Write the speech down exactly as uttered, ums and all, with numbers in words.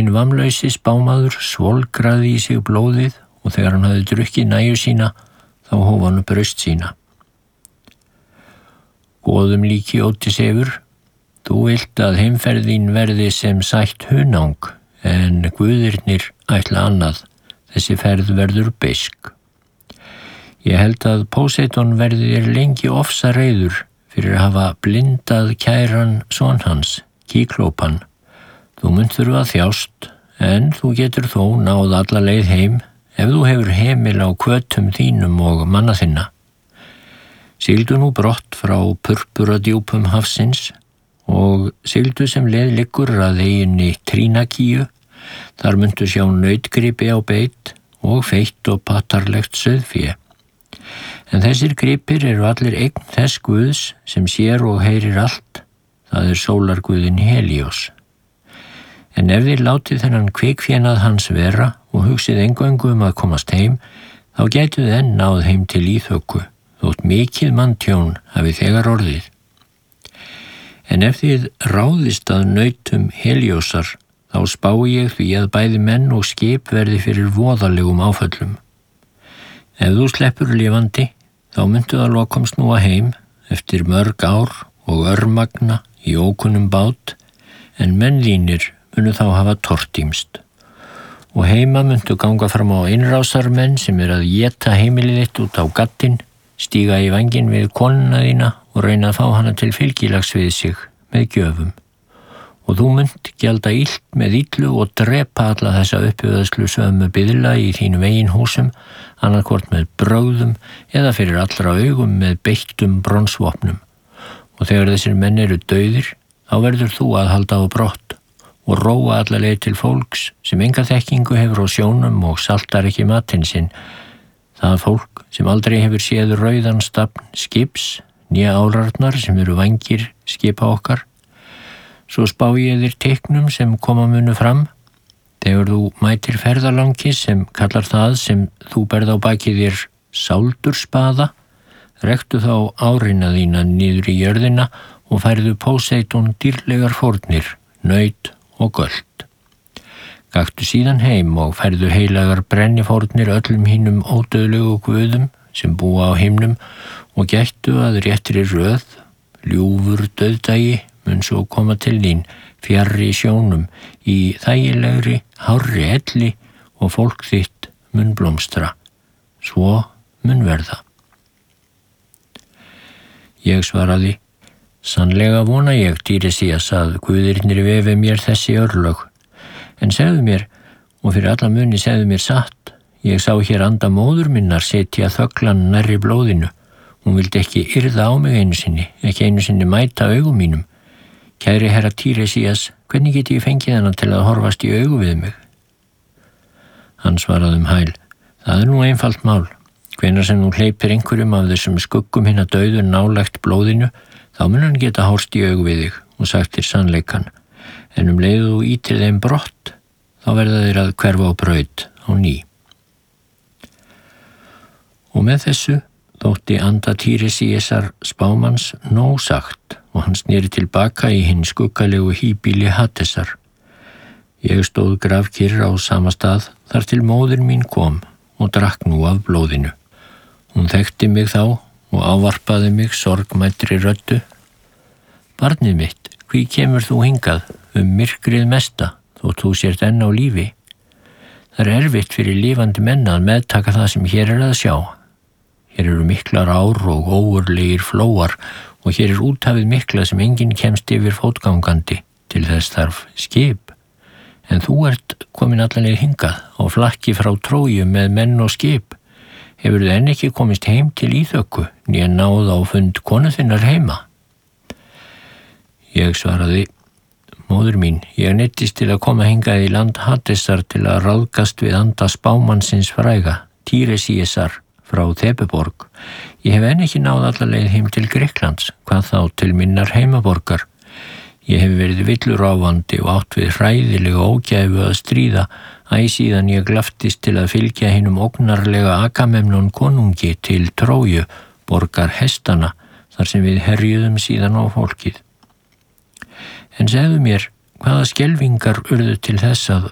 hinn vamlausi spámaður svolgraði í sig blóðið og þegar hann hafði drukkið næju sína, þá hóf hann upp raust sína. Goðum líki Ódysseifur, þú vilt að heimferðin verði sem sætt hunang, en guðirnir ætla annað, þessi ferð verður beisk. Ég held að Póseidon verði þér lengi ofsareiður fyrir að hafa blindað kæran son hans, Kíklópan. Þú munt þurfa að þjást, en þú getur þó náð alla leið heim ef þú hefur hemil á hvötum þínum og manna þinna. Sigldu nú brott frá purpuradjúpum hafsins og sigldu sem leið liggur að eyjunni Trínakíu. Þar muntu sjá nautgripi á beit og feitt og pattarlegt sauðfé. En þessir gripir eru allir eign þess guðs sem sér og heyrir allt, það er sólarguðinn Helios. En ef þið látið þennan kvikfénað hans vera og hugsið eingöngu um að komast heim, þá gætu þið enn náð heim til Íþökku, þótt mikið manntjón hafi þegar orðið. En ef þið ráðist að nautum Heliosar, þá spái ég því að bæði menn og skip verði fyrir voðalegum áföllum. Ef þú sleppur lifandi, þá myndu að lokum snúa heim eftir mörg ár og örmagna í ókunnum bát, en menn þínir munu þá hafa tortímst. Og heima myndu ganga fram á innrásarmenn sem er að éta heimilið þitt út á gattinn, stíga í vanginn við konuna þína og reyna að fá hana til fylgilags við sig með gjöfum. Og þú munt gjalda illt með illu og drepa alla þessa uppjöðslu sömu biðla í þínum eigin húsum, annarkvort með brögðum eða fyrir allra augum með beittum bronsvopnum. Og þegar þessir menn eru dauðir, þá verður þú að halda á brott og róa alla leið til fólks sem enga þekkingu hefur á sjónum og saltar ekki matinn sinn. Það fólk sem aldrei hefur séð rauðan stafn skips, nýja álrarnar sem eru vangir skipa okkar. Svo spá ég þér teiknum sem koma munu fram. Þegar þú mætir ferðalangi sem kallar það sem þú berð á baki þér sáldurspáða, rektu þá árina þína niður í jörðina og færðu Póseidon dýrlegar fórnir, naut og göld. Gaktu síðan heim og færðu heilagar brennifórnir öllum hinnum ódauðlegu guðum sem búa á himnum og gættu að réttri röð, ljúfur dauðdagi mun svo koma til þín fjarri sjónum í þægilegri hárri elli og fólk þitt mun blómstra. Svo mun verða. Ég svaraði, sannlega vona ég, Týrisías, að guðirnir vefi mér þessi örlög. En segðu mér, og fyrir alla muni segðu mér satt, ég sá hér anda móður minnar setja þöglan nærri blóðinu. Hún vildi ekki yrða á mig einu sinni, ekki einu sinni mæta augum mínum. Kæri herra Týrisías, hvernig geti ég fengið hana til að horfast í augu við mig? Hann svaraði um hæl, það er nú einfalt mál. Hvenær sem nú hleypir einhverjum af þessum skuggum hinna dauðu nálægt blóðinu, þá mun hann geta horfst í augu við þig og sagt þér sannleikann. En um leið þú ítir þeim brott, þá verða þeir að hverfa á braut á ný. Og með þessu þótti anda Týrisíesar spámanns nóg sagt og hann sneri tilbaka í hinn skuggalegu híbýli Hadesar. Ég stóð grafkyrr á sama stað þar til móðir mín kom og drakk nú af blóðinu. Hún þekkti mig þá og ávarpaði mig sorgmættri röddu. Barnið mitt, hví kemur þú hingað um myrkrið mesta þótt þú sért enn á lífi? Það er erfitt fyrir lifandi menn að meðtaka það sem hér er að sjá. Hér eru miklar ár og ógurlegir flóar og hér er úthafið mikla sem enginn kemst yfir fótgangandi, til þess þarf skip. En þú ert komin allanleið hingað og flakki frá Tróju með menn og skip. Hefur þið enn ekki komist heim til Íþökku, né náð á fund konu þinnar heima? Ég svaraði, móður mín, ég neyddist til að koma hingað í land Hadesar til að ráðgast við anda spámannsins fræga, Týrisíesar, frá Þebuborg. Ég hef enn ekki náð alla leið heim til Grikklands, hvað þá til minnar heimaborgar. Ég hef verið villuráfandi og átt við hræðilega ógæfu að stríða, æ síðan ég glaftist til að fylgja hinum ógnarlega Agamemnon konungi til Tróju, borgar hestana, þar sem við herjuðum síðan á fólkið. En segðu mér, hvaða skelfingar urðu til þess að